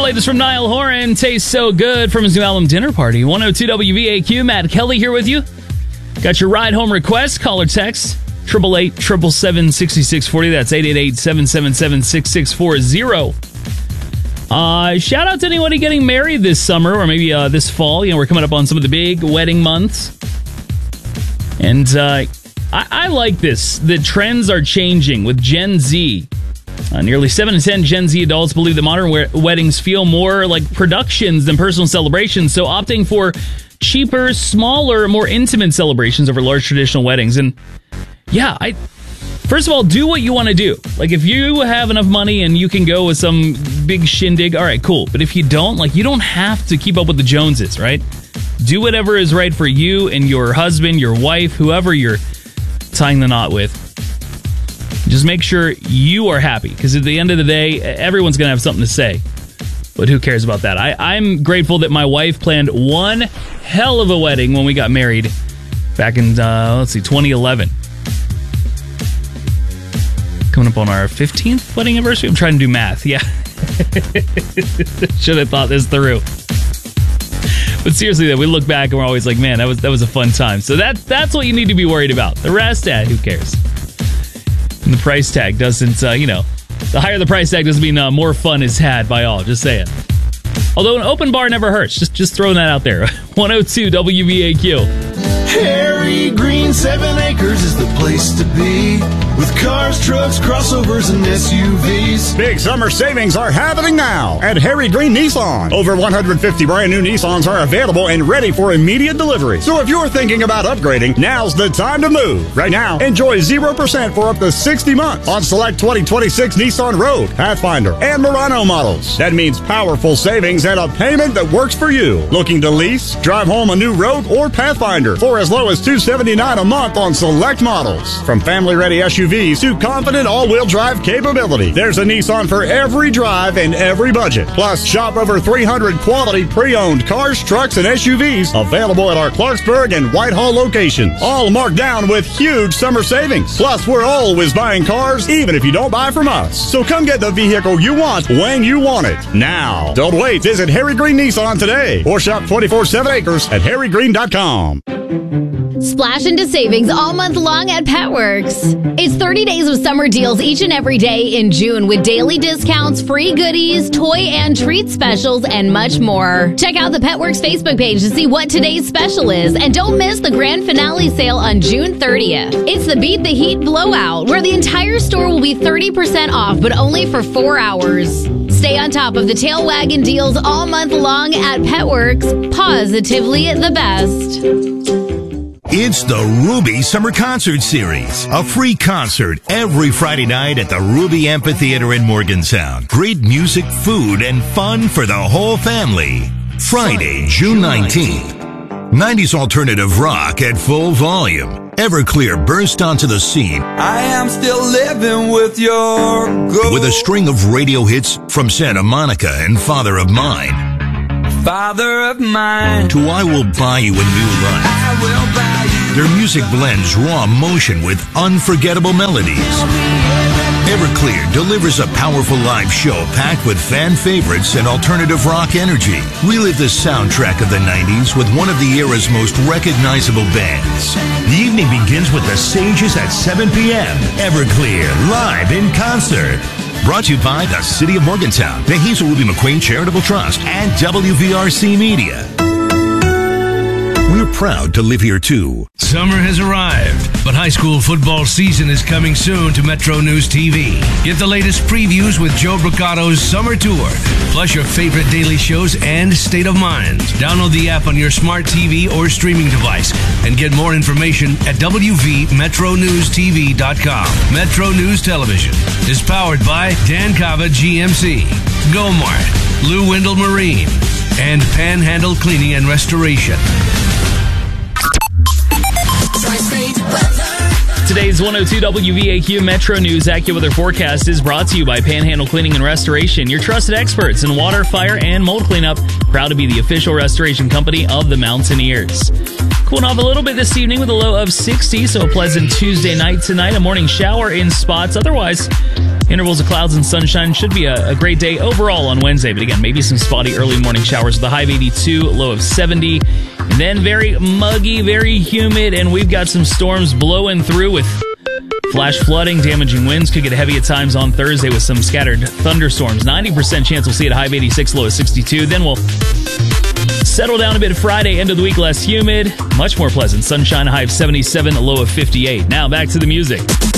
latest from Niall Horan. Tastes so good from his new album Dinner Party. 102 WVAQ. Matt Kelly here with you. Got your ride home request. Call or text 888-777-6640. That's 888-777-6640. Shout out to anybody getting married this summer or maybe this fall. We're coming up on some of the big wedding months. And I like this. The trends are changing with Gen Z. Nearly 7 in 10 Gen Z adults believe that modern weddings feel more like productions than personal celebrations, so opting for cheaper, smaller, more intimate celebrations over large traditional weddings. And yeah, first of all, do what you want to do. Like, if you have enough money and you can go with some big shindig, all right, cool. But if you don't, you don't have to keep up with the Joneses, right? Do whatever is right for you and your husband, your wife, whoever you're tying the knot with. Just make sure you are happy, because at the end of the day, everyone's going to have something to say. But who cares about that? I'm grateful that my wife planned one hell of a wedding when we got married back in, 2011. Coming up on our 15th wedding anniversary. I'm trying to do math. Yeah. Should have thought this through. But seriously, though, we look back and we're always like, man, that was a fun time. So that's what you need to be worried about. The rest, who cares? And the price tag doesn't, the higher the price tag doesn't mean more fun is had by all. Just saying. Although an open bar never hurts. Just throwing that out there. 102 WVAQ. Harry Green 7 Acres is the place to be, with cars, trucks, crossovers, and SUVs. Big summer savings are happening now at Harry Green Nissan. Over 150 brand new Nissans are available and ready for immediate delivery. So if you're thinking about upgrading, now's the time to move. Right now, enjoy 0% for up to 60 months on select 2026 Nissan Rogue, Pathfinder, and Murano models. That means powerful savings and a payment that works for you. Looking to lease, drive home a new Rogue or Pathfinder for as low as $279 a month on select models. From family-ready SUVs to confident all-wheel drive capability, there's a Nissan for every drive and every budget. Plus, shop over 300 quality pre-owned cars, trucks, and SUVs available at our Clarksburg and Whitehall locations. All marked down with huge summer savings. Plus, we're always buying cars, even if you don't buy from us. So come get the vehicle you want when you want it. Now. Don't wait. Visit Harry Green Nissan today or shop 24/7 Acres at harrygreen.com. Splash into savings all month long at Petworks. It's 30 days of summer deals each and every day in June, with daily discounts, free goodies, toy and treat specials, and much more. Check out the Petworks Facebook page to see what today's special is, and don't miss the grand finale sale on June 30th. It's the Beat the Heat Blowout, where the entire store will be 30% off, but only for 4 hours. Stay on top of the tail wagon deals all month long at Petworks. Positively the best. It's the Ruby Summer Concert Series, a free concert every Friday night at the Ruby Amphitheater in Morgantown. Great music, food, and fun for the whole family. Friday, June 19th. 90s alternative rock at full volume. Everclear burst onto the scene. I am still living with your ghost. With a string of radio hits from Santa Monica and Father of Mine. Father of Mine. To I Will Buy You a New Life. I will buy you. Their music blends raw emotion with unforgettable melodies. Everclear delivers a powerful live show packed with fan favorites and alternative rock energy. Relive the soundtrack of the 90s with one of the era's most recognizable bands. The evening begins with the Sages at 7 p.m. Everclear, live in concert. Brought to you by the City of Morgantown, the Hazel Ruby McQueen Charitable Trust, and WVRC Media. We're proud to live here, too. Summer has arrived, but high school football season is coming soon to Metro News TV. Get the latest previews with Joe Bricato's Summer Tour, plus your favorite daily shows and State of Mind. Download the app on your smart TV or streaming device and get more information at WVMetroNewsTV.com. Metro News Television is powered by Dan Cava GMC, Gomart, Lou Wendell Marine, and Panhandle Cleaning and Restoration. Today's 102 WVAQ Metro News AccuWeather forecast is brought to you by Panhandle Cleaning and Restoration, your trusted experts in water, fire, and mold cleanup. Proud to be the official restoration company of the Mountaineers. Cooling off a little bit this evening with a low of 60, so a pleasant Tuesday night tonight. A morning shower in spots. Otherwise, Intervals of clouds and sunshine. Should be a great day overall on Wednesday. But again, maybe some spotty early morning showers with a high of 82, low of 70. And then very muggy, very humid, and we've got some storms blowing through with flash flooding, damaging winds. Could get heavy at times on Thursday with some scattered thunderstorms. 90% chance we'll see it a high of 86, low of 62. Then we'll settle down a bit Friday, end of the week, less humid, much more pleasant. Sunshine, a high of 77, a low of 58. Now back to the music.